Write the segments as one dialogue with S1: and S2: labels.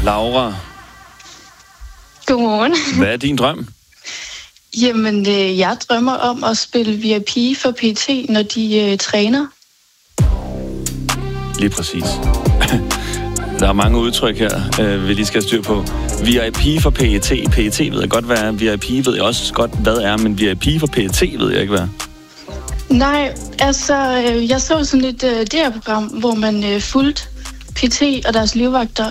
S1: Laura.
S2: Godmorgen.
S1: Hvad er din drøm?
S2: Jamen, jeg drømmer om at spille VIP for PET, når de træner.
S1: Lige præcis. Der er mange udtryk her, vi lige skal styr på. VIP for PET. PET ved jeg godt, hvad er. VIP ved jeg også godt, hvad er, men VIP for PET ved jeg ikke, hvad er.
S2: Nej, altså, jeg så sådan et DR-program, hvor man fulgte PET og deres livvagter.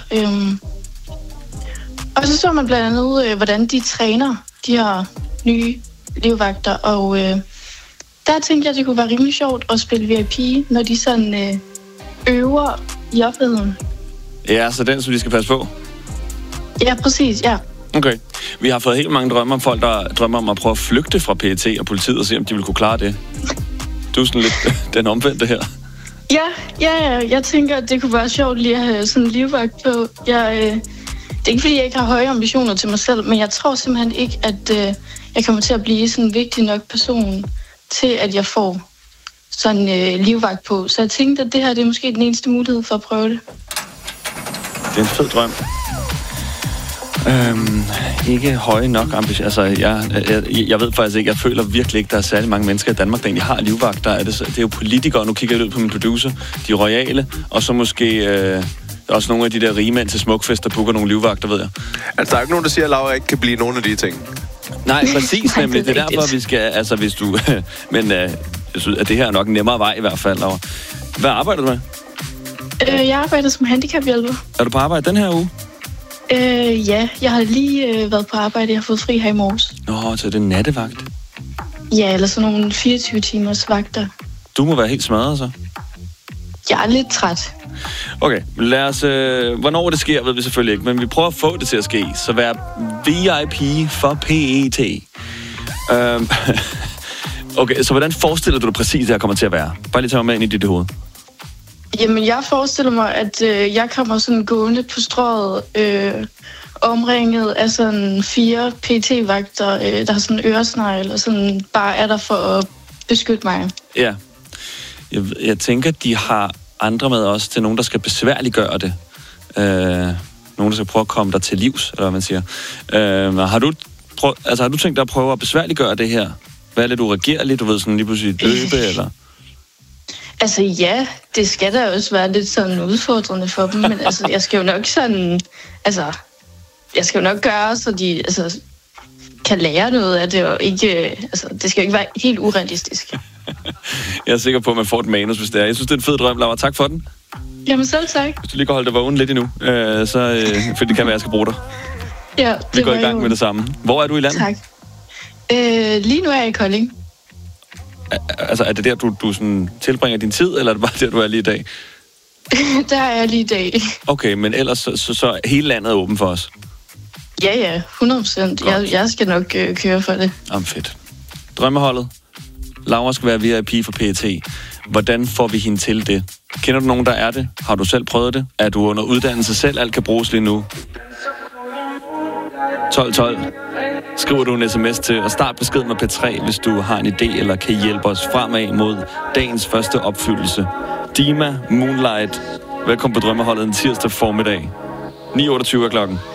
S2: Og så man blandt andet, hvordan de træner de her nye livvagter. Og der tænkte jeg, at det kunne være rimelig sjovt at spille VIP, når de sådan øver i offentligheden.
S1: Ja, så den, som de skal passe på?
S2: Ja, præcis, ja.
S1: Okay. Vi har fået helt mange drømme om folk, der drømmer om at prøve at flygte fra PET og politiet og se, om de vil kunne klare det. Du er sådan lidt den omvendte her.
S2: Ja. Jeg tænker, at det kunne være sjovt lige at have sådan en livvagt på. Det er ikke, fordi jeg ikke har høje ambitioner til mig selv, men jeg tror simpelthen ikke, at jeg kommer til at blive sådan en vigtig nok person til, at jeg får sådan en livvagt på. Så jeg tænkte, at det her det er måske den eneste mulighed for at prøve det.
S1: Det er en fed drøm. Ikke høje nok ambitioner. Altså, jeg ved faktisk ikke, jeg føler virkelig ikke, der er særlig mange mennesker i Danmark, der egentlig har livvagter. Det er jo politikere, nu kigger jeg ud på min producer, de er royale, og så måske også nogle af de der rige mænd til smukfest, der booker nogle livvagter, ved jeg.
S3: Altså, der er ikke nogen, der siger, at Laura ikke kan blive nogen af de ting.
S1: Nej, præcis nemlig. Det er derfor, vi skal, altså hvis du... men jeg synes, at det her er nok en nemmere vej i hvert fald, Laura. Hvad arbejder du med?
S2: Jeg arbejder som handicaphjælper.
S1: Er du på arbejde den her uge?
S2: Ja, jeg har lige været på arbejde. Jeg har fået fri her i morges.
S1: Nå, så er det nattevagt?
S2: Ja, eller sådan nogle 24 timers vagter.
S1: Du må være helt smadret, så?
S2: Jeg er lidt træt.
S1: Okay, lad os... hvornår det sker, ved vi selvfølgelig ikke, men vi prøver at få det til at ske. Så vær VIP for PET. Okay, så hvordan forestiller du dig præcis, at det her kommer til at være? Bare lige tage mig med ind i dit hoved.
S2: Jamen, jeg forestiller mig, at jeg kommer sådan gående på strøget, omringet af sådan 4 PET-vagter, der har sådan øresnegl, og sådan bare er der for at beskytte mig.
S1: Ja. Jeg tænker, at de har andre med også til nogen, der skal besværliggøre det. Nogen, der skal prøve at komme der til livs, eller hvad man siger. Har du tænkt dig at prøve at besværliggøre det her? Hvad er det, du reagerer lidt? Du ved, sådan lige pludselig løbe, eller...
S2: Altså ja, det skal da også være lidt sådan udfordrende for dem, men altså, jeg skal jo nok sådan, altså, jeg skal jo nok gøre, så de kan lære noget af det, og ikke, altså, det skal jo ikke være helt urealistisk.
S1: Jeg er sikker på, at man får et manus, hvis det er. Jeg synes, det er en fed drøm, Laura. Tak for den.
S2: Jamen selv tak.
S1: Hvis du lige kan holde dig vågen lidt endnu, for det kan være, jeg skal bruge dig.
S2: Ja, det
S1: vi går i gang med det samme. Hvor er du i landet?
S2: Tak. Lige nu er jeg i Kolding.
S1: Altså, er det der, du sådan tilbringer din tid, eller er det bare der, du er lige i dag?
S2: Der er jeg lige i dag.
S1: Okay, men ellers så hele landet er åben for os?
S2: Ja, 100%. Jeg skal nok køre for det.
S1: Jamen fedt. Drømmeholdet. Laura skal være VIP for PET. Hvordan får vi hende til det? Kender du nogen, der er det? Har du selv prøvet det? Er du under uddannelse selv? Alt kan bruges lige nu. 1212. Skriver du en sms til, og start beskeden med P3, hvis du har en idé, eller kan hjælpe os fremad mod dagens første opfyldelse. Dima, Moonlight. Velkommen på Drømmeholdet en tirsdag formiddag. 9:28 klokken.